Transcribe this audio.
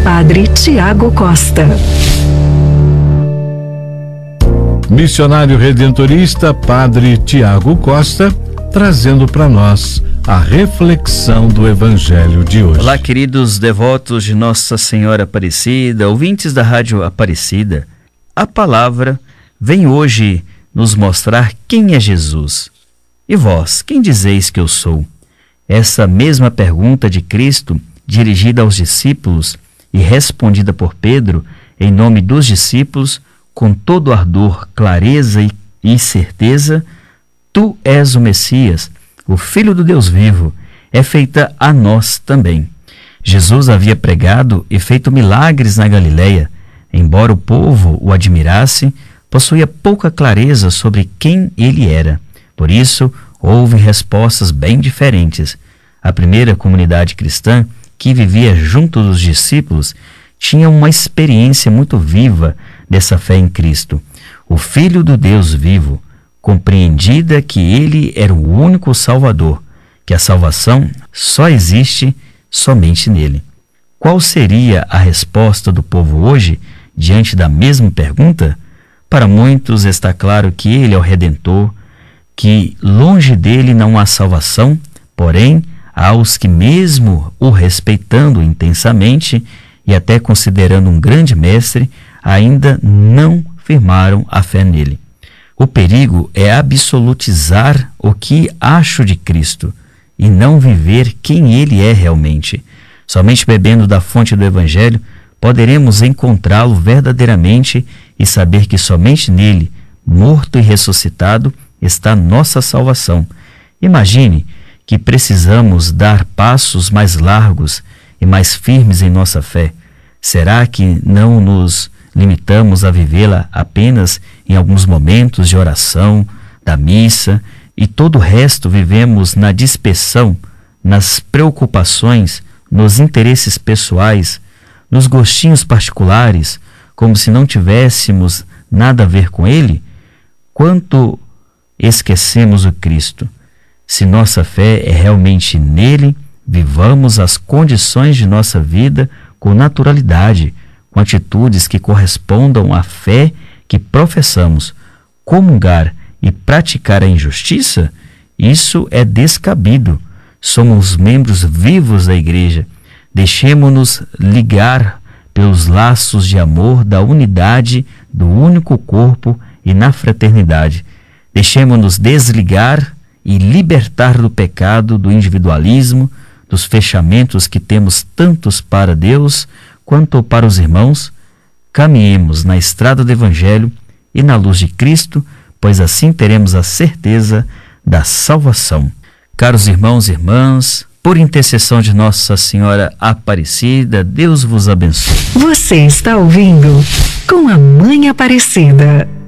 Padre Tiago Costa. Missionário redentorista Padre Tiago Costa, trazendo para nós a reflexão do Evangelho de hoje. Olá, queridos devotos de Nossa Senhora Aparecida, ouvintes da Rádio Aparecida. A palavra vem hoje nos mostrar quem é Jesus. E vós, quem dizeis que eu sou? Essa mesma pergunta de Cristo, dirigida aos discípulos e respondida por Pedro, em nome dos discípulos, com todo ardor, clareza e certeza: Tu és o Messias, o Filho do Deus vivo, é feita a nós também. Jesus havia pregado e feito milagres na Galileia. Embora o povo o admirasse, possuía pouca clareza sobre quem ele era. Por isso, houve respostas bem diferentes. A primeira comunidade cristã, que vivia junto dos discípulos, tinha uma experiência muito viva dessa fé em Cristo, o Filho do Deus vivo, compreendida que ele era o único Salvador, que a salvação só existe somente nele. Qual seria a resposta do povo hoje diante da mesma pergunta? Para muitos está claro que ele é o Redentor, que longe dele não há salvação, porém há os que, mesmo o respeitando intensamente e até considerando um grande mestre, ainda não firmaram a fé nele. O perigo é absolutizar o que acho de Cristo e não viver quem ele é realmente. Somente bebendo da fonte do Evangelho poderemos encontrá-lo verdadeiramente e saber que somente nele, morto e ressuscitado, está nossa salvação. Imagine que precisamos dar passos mais largos e mais firmes em nossa fé. Será que não nos limitamos a vivê-la apenas em alguns momentos de oração, da missa, e todo o resto vivemos na dispersão, nas preocupações, nos interesses pessoais, nos gostinhos particulares, como se não tivéssemos nada a ver com ele? Quanto esquecemos o Cristo? Se nossa fé é realmente nele, vivamos as condições de nossa vida com naturalidade, com atitudes que correspondam à fé que professamos. Comungar e praticar a injustiça? Isso é descabido. Somos membros vivos da Igreja. Deixemo-nos ligar pelos laços de amor da unidade do único corpo e na fraternidade. Deixemo-nos desligar e libertar do pecado, do individualismo, dos fechamentos que temos tantos para Deus quanto para os irmãos. Caminhemos na estrada do Evangelho e na luz de Cristo, pois assim teremos a certeza da salvação. Caros irmãos e irmãs, por intercessão de Nossa Senhora Aparecida, Deus vos abençoe. Você está ouvindo Com a Mãe Aparecida.